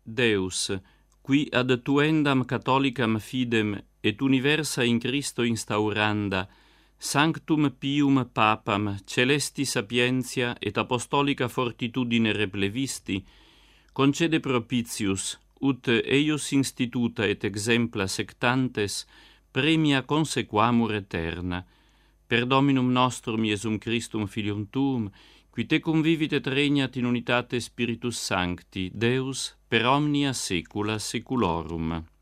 Deus, qui ad tuendam catholicam fidem et universa in Christo instauranda, sanctum pium papam celesti sapientia et apostolica fortitudine replevisti, concede propitius, ut eius instituta et exempla sectantes premia consequamur aeterna, per Dominum nostrum Iesum Christum Filium Tuum, qui tecum vivit et regnat in unitate Spiritus Sancti, Deus, per omnia saecula saeculorum.